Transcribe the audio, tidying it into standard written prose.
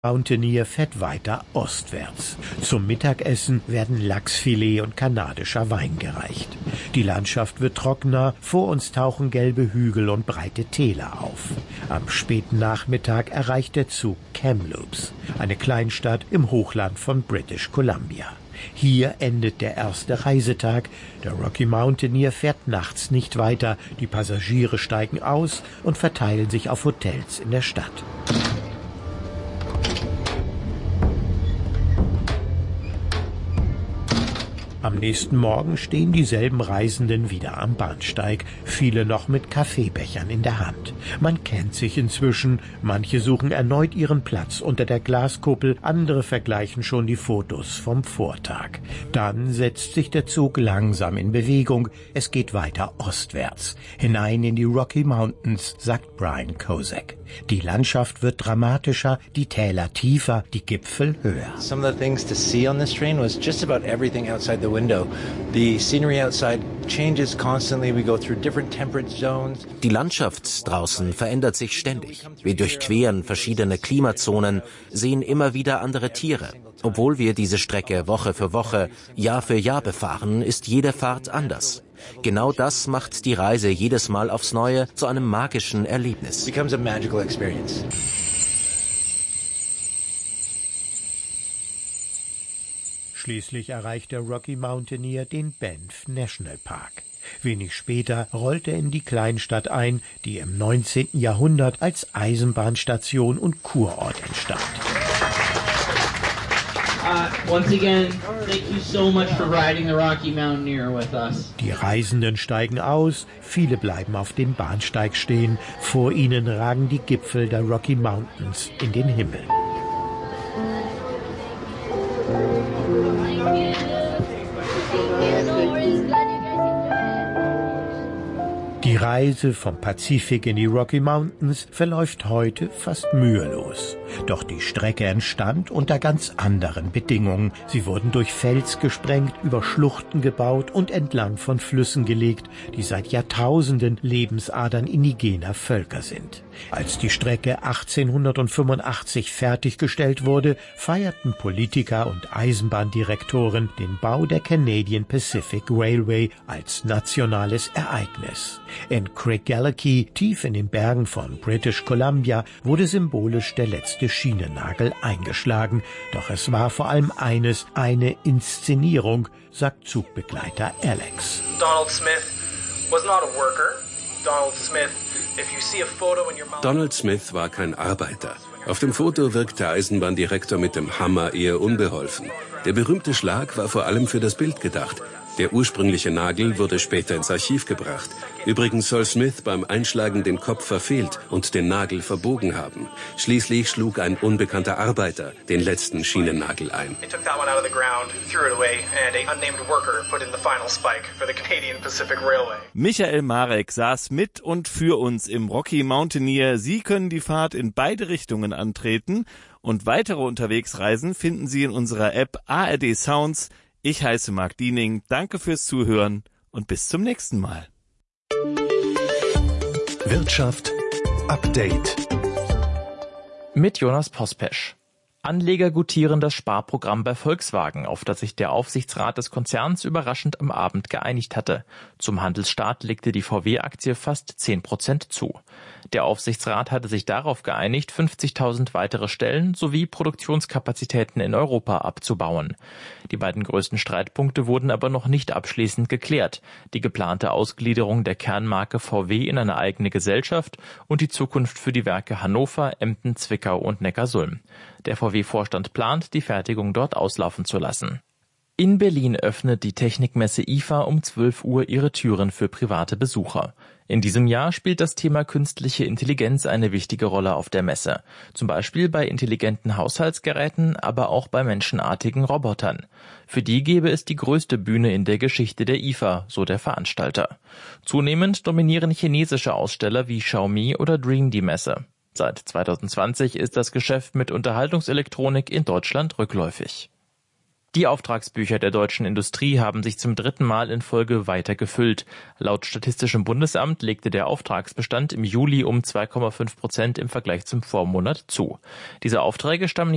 Mountaineer fährt weiter ostwärts. Zum Mittagessen werden Lachsfilet und kanadischer Wein gereicht. Die Landschaft wird trockener, vor uns tauchen gelbe Hügel und breite Täler auf. Am späten Nachmittag erreicht der Zug Kamloops, eine Kleinstadt im Hochland von British Columbia. Hier endet der erste Reisetag. Der Rocky Mountaineer fährt nachts nicht weiter. Die Passagiere steigen aus und verteilen sich auf Hotels in der Stadt. Am nächsten Morgen stehen dieselben Reisenden wieder am Bahnsteig, viele noch mit Kaffeebechern in der Hand. Man kennt sich inzwischen, manche suchen erneut ihren Platz unter der Glaskuppel, andere vergleichen schon die Fotos vom Vortag. Dann setzt sich der Zug langsam in Bewegung, es geht weiter ostwärts, hinein in die Rocky Mountains, sagt Brian Kozak. Die Landschaft wird dramatischer, die Täler tiefer, die Gipfel höher. Some of the things to see on this train was just about everything outside the window. The scenery outside changes constantly. We go through different temperature zones. Die Landschaft draußen verändert sich ständig. Wir durchqueren verschiedene Klimazonen, sehen immer wieder andere Tiere. Obwohl wir diese Strecke Woche für Woche, Jahr für Jahr befahren, ist jede Fahrt anders. Genau das macht die Reise jedes Mal aufs Neue zu einem magischen Erlebnis. It becomes a magical experience. Schließlich erreicht der Rocky Mountaineer den Banff National Park. Wenig später rollt er in die Kleinstadt ein, die im 19. Jahrhundert als Eisenbahnstation und Kurort entstand. Once again, thank you so much for riding the Rocky Mountaineer with us. Die Reisenden steigen aus, viele bleiben auf dem Bahnsteig stehen. Vor ihnen ragen die Gipfel der Rocky Mountains in den Himmel. Die Reise vom Pazifik in die Rocky Mountains verläuft heute fast mühelos. Doch die Strecke entstand unter ganz anderen Bedingungen. Sie wurden durch Fels gesprengt, über Schluchten gebaut und entlang von Flüssen gelegt, die seit Jahrtausenden Lebensadern indigener Völker sind. Als die Strecke 1885 fertiggestellt wurde, feierten Politiker und Eisenbahndirektoren den Bau der Canadian Pacific Railway als nationales Ereignis. In Craigellachie, tief in den Bergen von British Columbia, wurde symbolisch der letzte Schienennagel eingeschlagen. Doch es war vor allem eines, eine Inszenierung, sagt Zugbegleiter Alex. Donald Smith was not a worker. Donald Smith war kein Arbeiter. Auf dem Foto wirkt der Eisenbahndirektor mit dem Hammer eher unbeholfen. Der berühmte Schlag war vor allem für das Bild gedacht. Der ursprüngliche Nagel wurde später ins Archiv gebracht. Übrigens soll Smith beim Einschlagen den Kopf verfehlt und den Nagel verbogen haben. Schließlich schlug ein unbekannter Arbeiter den letzten Schienennagel ein. Michael Marek saß mit und für uns im Rocky Mountaineer. Sie können die Fahrt in beide Richtungen antreten und weitere Unterwegsreisen finden Sie in unserer App ARD Sounds. Ich heiße Marc Diening, danke fürs Zuhören und bis zum nächsten Mal. Wirtschaft Update mit Jonas Pospesch. Anleger gutieren das Sparprogramm bei Volkswagen, auf das sich der Aufsichtsrat des Konzerns überraschend am Abend geeinigt hatte. Zum Handelsstart legte die VW-Aktie fast 10% zu. Der Aufsichtsrat hatte sich darauf geeinigt, 50.000 weitere Stellen sowie Produktionskapazitäten in Europa abzubauen. Die beiden größten Streitpunkte wurden aber noch nicht abschließend geklärt. Die geplante Ausgliederung der Kernmarke VW in eine eigene Gesellschaft und die Zukunft für die Werke Hannover, Emden, Zwickau und Neckarsulm. Der VW-Vorstand plant, die Fertigung dort auslaufen zu lassen. In Berlin öffnet die Technikmesse IFA um 12 Uhr ihre Türen für private Besucher. In diesem Jahr spielt das Thema künstliche Intelligenz eine wichtige Rolle auf der Messe. Zum Beispiel bei intelligenten Haushaltsgeräten, aber auch bei menschenartigen Robotern. Für die gäbe es die größte Bühne in der Geschichte der IFA, so der Veranstalter. Zunehmend dominieren chinesische Aussteller wie Xiaomi oder Dream die Messe. Seit 2020 ist das Geschäft mit Unterhaltungselektronik in Deutschland rückläufig. Die Auftragsbücher der deutschen Industrie haben sich zum 3. Mal in Folge weiter gefüllt. Laut Statistischem Bundesamt legte der Auftragsbestand im Juli um 2,5% im Vergleich zum Vormonat zu. Diese Aufträge stammen